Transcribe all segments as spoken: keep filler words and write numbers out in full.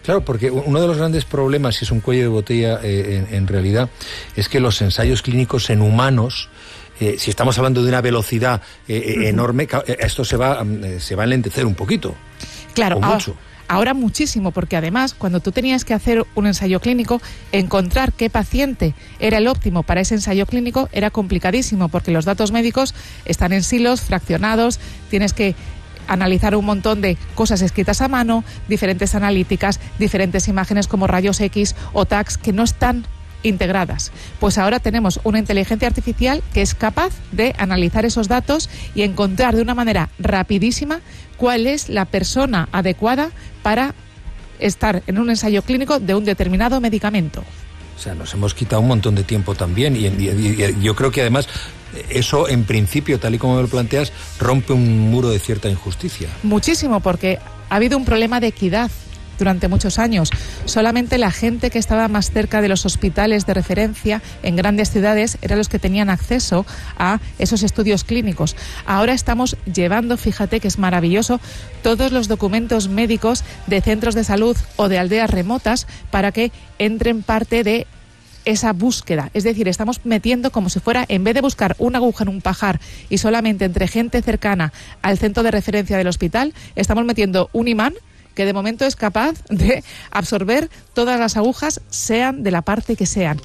Claro, porque uno de los grandes problemas, si es un cuello de botella eh, en, en realidad, es que los ensayos clínicos en humanos, eh, si estamos hablando de una velocidad eh, uh-huh. enorme, esto se va, eh, se va a enlentecer un poquito. Claro, o mucho. Ahora, ahora muchísimo, porque además, cuando tú tenías que hacer un ensayo clínico, encontrar qué paciente era el óptimo para ese ensayo clínico era complicadísimo, porque los datos médicos están en silos, fraccionados, tienes que analizar un montón de cosas escritas a mano, diferentes analíticas, diferentes imágenes como rayos X o tags que no están integradas. Pues ahora tenemos una inteligencia artificial que es capaz de analizar esos datos y encontrar de una manera rapidísima cuál es la persona adecuada para estar en un ensayo clínico de un determinado medicamento. O sea, nos hemos quitado un montón de tiempo también y, y, y yo creo que además eso, en principio, tal y como me lo planteas, rompe un muro de cierta injusticia. Muchísimo, porque ha habido un problema de equidad durante muchos años. Solamente la gente que estaba más cerca de los hospitales de referencia en grandes ciudades eran los que tenían acceso a esos estudios clínicos. Ahora estamos llevando, fíjate que es maravilloso, todos los documentos médicos de centros de salud o de aldeas remotas para que entren parte de esa búsqueda. Es decir, estamos metiendo como si fuera, en vez de buscar una aguja en un pajar y solamente entre gente cercana al centro de referencia del hospital, estamos metiendo un imán que de momento es capaz de absorber todas las agujas, sean de la parte que sean.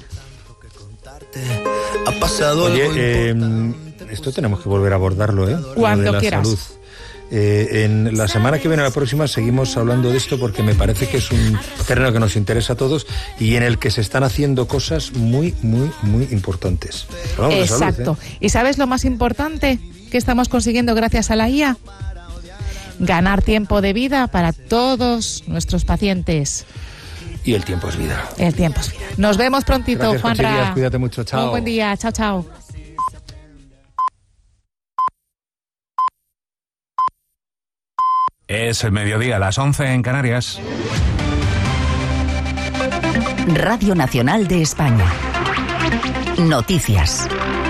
Oye, eh, esto tenemos que volver a abordarlo, ¿eh? Cuando quieras. Salud. Eh, en la semana que viene, la próxima, seguimos hablando de esto porque me parece que es un terreno que nos interesa a todos y en el que se están haciendo cosas muy, muy, muy importantes. Hablamos Exacto. de salud, ¿eh? ¿Y sabes lo más importante que estamos consiguiendo gracias a la I A? Ganar tiempo de vida para todos nuestros pacientes. Y el tiempo es vida. El tiempo es vida. Nos vemos prontito, Gracias, Juanra. Conchi, cuídate mucho, chao. Un buen día, chao, chao. Es el mediodía, las once en Canarias. Radio Nacional de España. Noticias.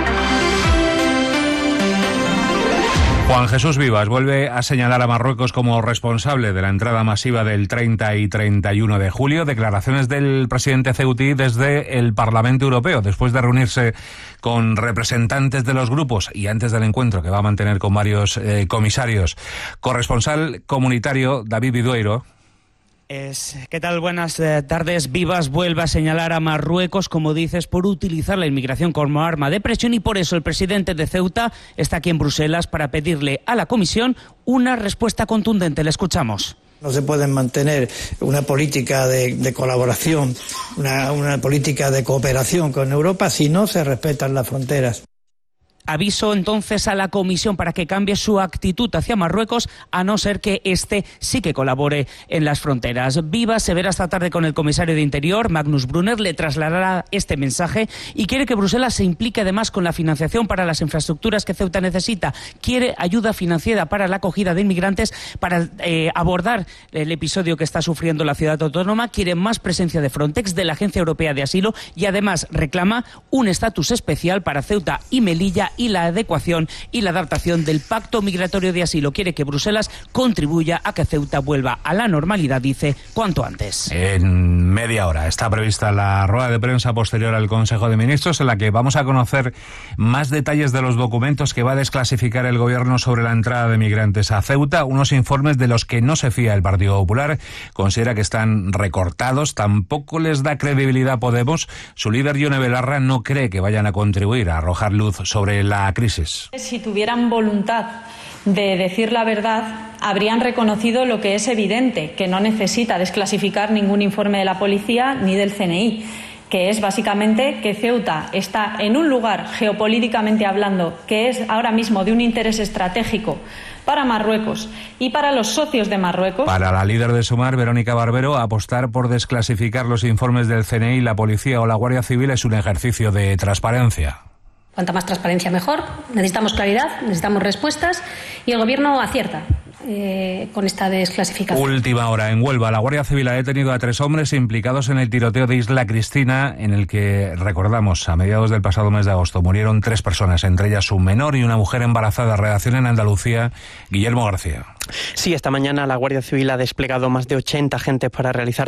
Juan Jesús Vivas vuelve a señalar a Marruecos como responsable de la entrada masiva del treinta y treinta y uno de julio. Declaraciones del presidente ceutí desde el Parlamento Europeo, después de reunirse con representantes de los grupos y antes del encuentro que va a mantener con varios eh, comisarios. Corresponsal comunitario David Vidueiro. Es, ¿Qué tal? Buenas eh, tardes. Vivas vuelve a señalar a Marruecos, como dices, por utilizar la inmigración como arma de presión y por eso el presidente de Ceuta está aquí en Bruselas para pedirle a la Comisión una respuesta contundente. Le escuchamos. No se puede mantener una política de, de colaboración, una, una política de cooperación con Europa si no se respetan las fronteras. Aviso entonces a la Comisión para que cambie su actitud hacia Marruecos, a no ser que éste sí que colabore en las fronteras. Vivas se verá esta tarde con el comisario de Interior, Magnus Brunner, le trasladará este mensaje y quiere que Bruselas se implique además con la financiación para las infraestructuras que Ceuta necesita. Quiere ayuda financiera para la acogida de inmigrantes, para eh, abordar el episodio que está sufriendo la ciudad autónoma. Quiere más presencia de Frontex, de la Agencia Europea de Asilo y además reclama un estatus especial para Ceuta y Melilla y la adecuación y la adaptación del Pacto Migratorio de Asilo. Quiere que Bruselas contribuya a que Ceuta vuelva a la normalidad, dice, cuanto antes. En media hora está prevista la rueda de prensa posterior al Consejo de Ministros, en la que vamos a conocer más detalles de los documentos que va a desclasificar el Gobierno sobre la entrada de migrantes a Ceuta, unos informes de los que no se fía el Partido Popular, considera que están recortados, tampoco les da credibilidad a Podemos. Su líder, Ione Belarra, no cree que vayan a contribuir a arrojar luz sobre la crisis. Si tuvieran voluntad de decir la verdad, habrían reconocido lo que es evidente, que no necesita desclasificar ningún informe de la policía ni del C N I, que es básicamente que Ceuta está en un lugar, geopolíticamente hablando, que es ahora mismo de un interés estratégico para Marruecos y para los socios de Marruecos. Para la líder de Sumar, Verónica Barbero, apostar por desclasificar los informes del C N I, la policía o la Guardia Civil es un ejercicio de transparencia. Cuanta más transparencia mejor, necesitamos claridad, necesitamos respuestas y el Gobierno acierta eh, con esta desclasificación. Última hora, en Huelva, la Guardia Civil ha detenido a tres hombres implicados en el tiroteo de Isla Cristina, en el que, recordamos, a mediados del pasado mes de agosto murieron tres personas, entre ellas un menor y una mujer embarazada. Redacción en Andalucía, Guillermo García. Sí, esta mañana la Guardia Civil ha desplegado más de ochenta agentes para realizar